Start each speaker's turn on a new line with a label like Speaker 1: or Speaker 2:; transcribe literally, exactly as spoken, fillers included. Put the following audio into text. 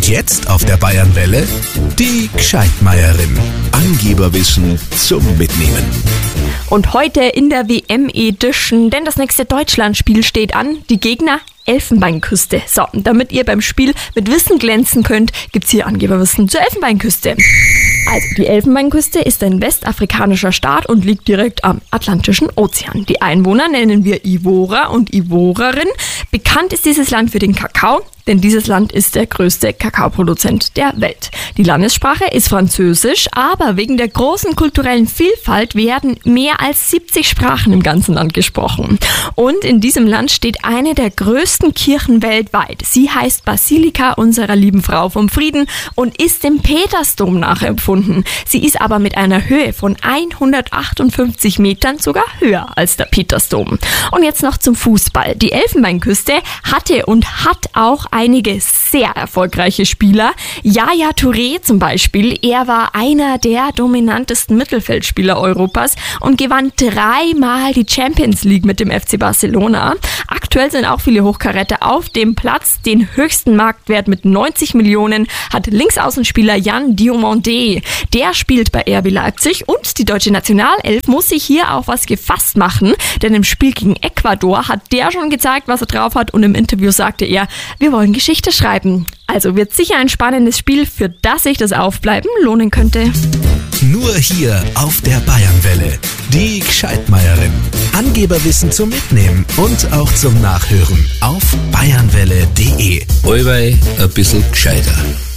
Speaker 1: Und jetzt auf der Bayernwelle die Gscheitmeierin. Angeberwissen zum Mitnehmen.
Speaker 2: Und heute in der W M-Edition, denn das nächste Deutschlandspiel steht an. Die Gegner Elfenbeinküste. So, damit ihr beim Spiel mit Wissen glänzen könnt, gibt's hier Angeberwissen zur Elfenbeinküste. Also, die Elfenbeinküste ist ein westafrikanischer Staat und liegt direkt am Atlantischen Ozean. Die Einwohner nennen wir Ivorer und Ivorerin. Bekannt ist dieses Land für den Kakao, denn dieses Land ist der größte Kakaoproduzent der Welt. Die Landessprache ist Französisch, aber wegen der großen kulturellen Vielfalt werden mehr als siebzig Sprachen im ganzen Land gesprochen. Und in diesem Land steht eine der größten Kirchen weltweit. Sie heißt Basilika unserer lieben Frau vom Frieden und ist dem Petersdom nachempfunden. Sie ist aber mit einer Höhe von hundertachtundfünfzig Metern sogar höher als der Petersdom. Und jetzt noch zum Fußball. Die Elfenbeinküste hatte und hat auch einige sehr erfolgreiche Spieler. Yaya Touré zum Beispiel, er war einer der dominantesten Mittelfeldspieler Europas und gewann dreimal die Champions League mit dem F C Barcelona. Aktuell sind auch viele Hochkaräter auf dem Platz. Den höchsten Marktwert mit neunzig Millionen hat Linksaußenspieler Jan Diomandé. Der spielt bei R B Leipzig und die deutsche Nationalelf muss sich hier auch was gefasst machen, denn im Spiel gegen Ecuador hat der schon gezeigt, was er drauf hat, und im Interview sagte er, wir wollen Geschichte schreiben. Also wird sicher ein spannendes Spiel, für das sich das Aufbleiben lohnen könnte.
Speaker 1: Nur hier auf der Bayernwelle. Die Gscheitmeierin. Angeberwissen zum Mitnehmen und auch zum Nachhören auf bayernwelle punkt de.
Speaker 3: Allweil ein bisschen gescheiter.